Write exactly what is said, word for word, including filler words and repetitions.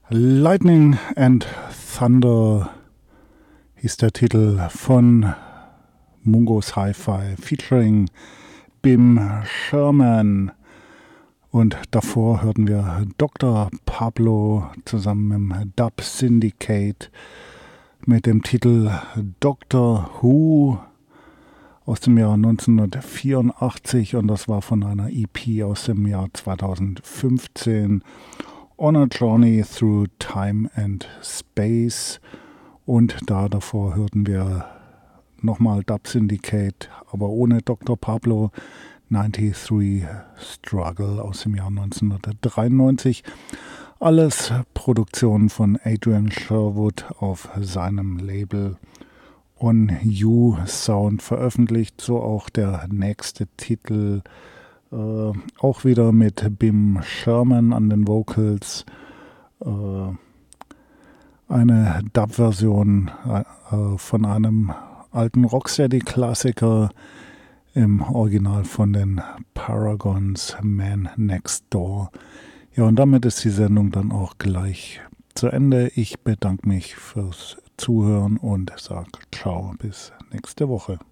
Lightning and Thunder hieß der Titel von Mungos Hi-Fi featuring Bim Sherman. Und davor hörten wir Doktor Pablo zusammen mit dem Dub Syndicate mit dem Titel Doctor Who aus dem Jahr neunzehnhundertvierundachtzig, und das war von einer E P aus dem Jahr zweitausendfünfzehn, On a Journey Through Time and Space. Und da davor hörten wir nochmal Dub Syndicate, aber ohne Doktor Pablo, dreiundneunzig Struggle aus dem Jahr neunzehnhundertdreiundneunzig. Alles Produktionen von Adrian Sherwood auf seinem Label On You Sound veröffentlicht. So auch der nächste Titel, äh, auch wieder mit Bim Sherman an den Vocals. Äh, eine Dub-Version äh, von einem alten Rocksteady-Klassiker, im Original von den Paragons, Man Next Door. Ja, und damit ist die Sendung dann auch gleich zu Ende. Ich bedanke mich fürs Zuhören und sage ciao, bis nächste Woche.